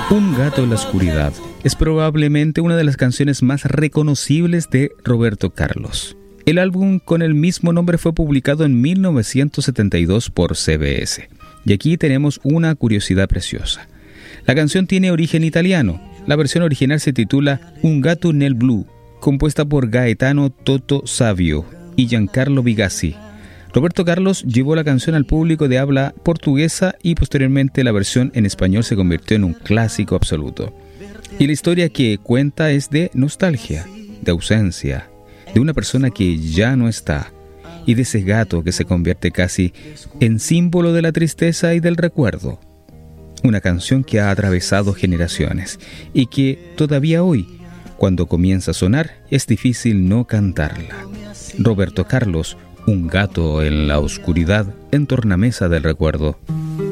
Un gato en la oscuridad es probablemente una de las canciones más reconocibles de Roberto Carlos. El álbum con el mismo nombre fue publicado en 1972 por CBS. Y aquí tenemos una curiosidad preciosa. La canción tiene origen italiano. La versión original se titula Un gatto nel blu, compuesta por Gaetano Toto Savio y Giancarlo Bigazzi. Roberto Carlos llevó la canción al público de habla portuguesa y posteriormente la versión en español se convirtió en un clásico absoluto. Y la historia que cuenta es de nostalgia, de ausencia, de una persona que ya no está y de ese gato que se convierte casi en símbolo de la tristeza y del recuerdo. Una canción que ha atravesado generaciones y que todavía hoy, cuando comienza a sonar, es difícil no cantarla. Roberto Carlos, Un gato en la oscuridad, en Tornamesa del Recuerdo.